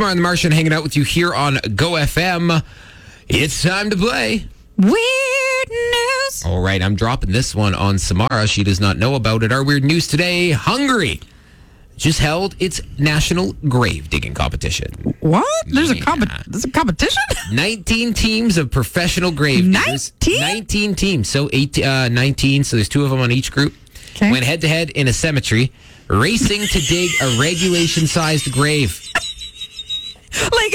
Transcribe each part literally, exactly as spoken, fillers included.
Samara and the Martian hanging out with you here on Go F M. It's time to play Weird News. All right, I'm dropping this one on Samara. She does not know about it. Our weird news today, Hungary just held its national grave digging competition. What? There's Yeah. a comp- There's a competition? nineteen teams of professional grave diggers. nineteen? nineteen teams. So eight, uh, nineteen. So there's two of them on each group. Okay. Went head to head in a cemetery, racing to dig a regulation-sized grave. Like,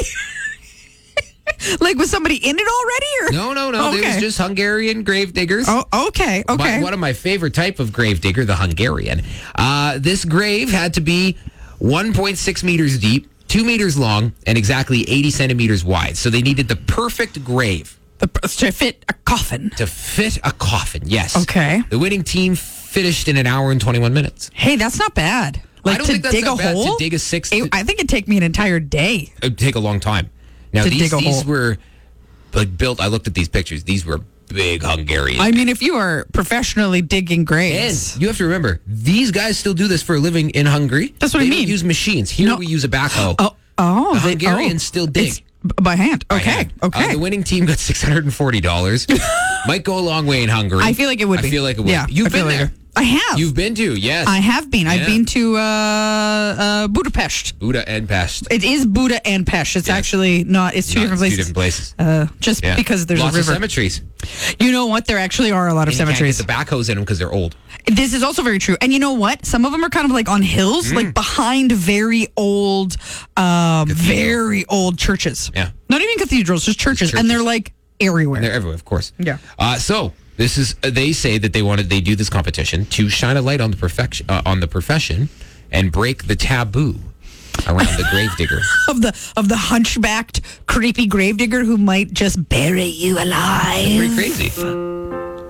like was somebody in it already? Or? No, no, no. Okay. There was just Hungarian grave diggers. Oh, okay, okay. My- one of my favorite type of grave digger, the Hungarian. Uh, this grave had to be one point six meters deep, two meters long, and exactly eighty centimeters wide. So they needed the perfect grave The, to fit a coffin. to fit a coffin. Yes. Okay. The winning team finished in an hour and twenty-one minutes. Hey, that's not bad. Like I don't to think that's dig that a bad, to hole. dig a six- It- I think it'd take me an entire day. It'd take a long time. Now To these dig a these hole. were like built. I looked at these pictures. These were big Hungarian. I mean, if you are professionally digging graves, And you have to remember, these guys still do this for a living in Hungary. That's what they I don't mean. use machines. Here No. we use a backhoe. oh, oh, The they- Hungarians oh, still dig. it's b- by hand. By Okay, hand. okay. Uh, the winning team got six hundred forty dollars. Might go a long way in Hungary. I feel like it would I be. feel like it would. Yeah, You've I feel been like there. it- I have. You've been to, yes. I have been. I've Yeah. been to uh, uh, Budapest. Buda and Pest. It is Buda and Pest. It's Yes. actually not. It's two No, different it's places. Two different places. Uh, just Yeah. because there's Lots a river. of cemeteries. You know what? There actually are a lot of And you can't cemeteries. get the backhoes in them because they're old. This is also very true. And you know what? Some of them are kind of like on hills, Mm. like behind very old, um, very old churches. Yeah. Not even cathedrals, just churches. churches. And they're like everywhere. And they're everywhere, of course. Yeah. Uh, so this is. Uh, they say that they wanted. They do this competition to shine a light on the perfection uh, on the profession and break the taboo around the gravedigger. of the of the hunchbacked, creepy gravedigger who might just bury you alive. Pretty crazy.